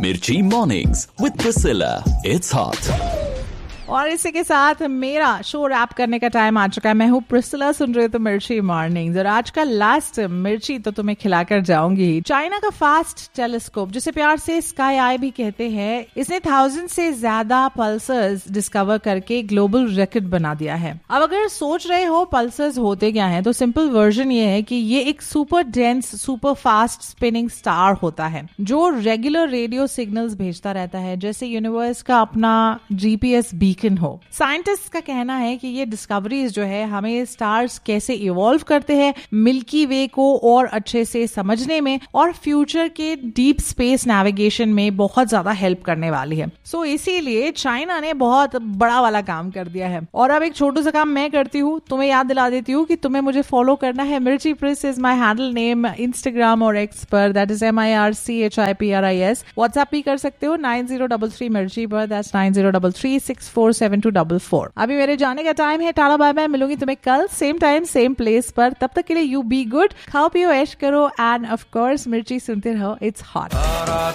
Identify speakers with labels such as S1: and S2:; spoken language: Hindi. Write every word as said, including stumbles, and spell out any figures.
S1: Mirchi Mornings with Priscilla. It's hot.
S2: और इसी के साथ मेरा शो रैप करने का टाइम आ चुका है. मैं हूँ प्रिसिला, सुन रहे हो तो मिर्ची मॉर्निंग्स. और आज का लास्ट मिर्ची तो तुम्हें खिलाकर जाऊंगी. चाइना का फास्ट टेलीस्कोप, जिसे प्यार से स्काई आई भी कहते हैं, इसने थाउजेंड से ज्यादा पल्सर्स डिस्कवर करके ग्लोबल रिकॉर्ड बना दिया है. अब अगर सोच रहे हो पल्सर्स होते क्या हैं, तो सिंपल वर्जन ये है कि ये एक super dense super fast spinning star होता है जो रेगुलर रेडियो सिग्नल्स भेजता रहता है, जैसे यूनिवर्स का अपना जीपीएस बीकन हो. साइंटिस्ट का कहना है कि ये डिस्कवरीज जो है हमें स्टार्स कैसे इवॉल्व करते हैं, मिल्की वे को और अच्छे से समझने में और फ्यूचर के डीप स्पेस नेविगेशन में बहुत ज्यादा हेल्प करने वाली है. सो so, इसीलिए चाइना ने बहुत बड़ा वाला काम कर दिया है. और अब एक छोटू सा काम मैं करती हूँ, तुम्हें याद दिला देती हूँ कि तुम्हें मुझे फॉलो करना है. मिर्ची प्रिस is my handle name Instagram और एक्स पर, that is M I R C H I P R I S. WhatsApp भी कर सकते हो नाइन जीरो डबल थ्री मिर्ची पर, that's nine zero double three six four seven to double four. अभी मेरे जाने का टाइम है. Tata bye bye. मिलूंगी तुम्हें कल सेम टाइम सेम प्लेस पर. तब तक के लिए यू बी गुड, खाओ पियो ऐश करो एंड ऑफ कोर्स मिर्ची सुनते रहो. It's hot.